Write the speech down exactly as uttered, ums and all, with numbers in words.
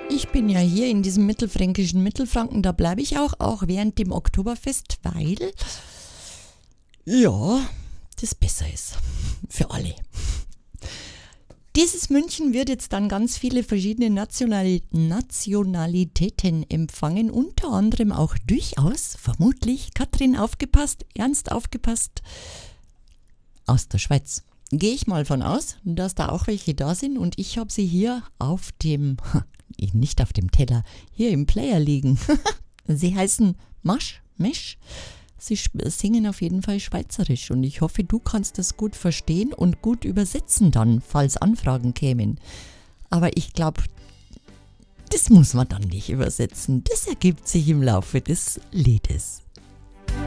Ich bin ja hier in diesem mittelfränkischen Mittelfranken, da bleibe ich auch, auch während dem Oktoberfest, weil, ja, das besser ist. Für alle. Dieses München wird jetzt dann ganz viele verschiedene Nationali- Nationalitäten empfangen, unter anderem auch durchaus, vermutlich, Katrin aufgepasst, ernst aufgepasst, aus der Schweiz. Gehe ich mal von aus, dass da auch welche da sind und ich habe sie hier auf dem, nicht auf dem Teller, hier im Player liegen. Sie heißen Masch, Mesch. Sie singen auf jeden Fall Schweizerisch und ich hoffe, du kannst das gut verstehen und gut übersetzen dann, falls Anfragen kämen. Aber ich glaube, das muss man dann nicht übersetzen. Das ergibt sich im Laufe des Liedes.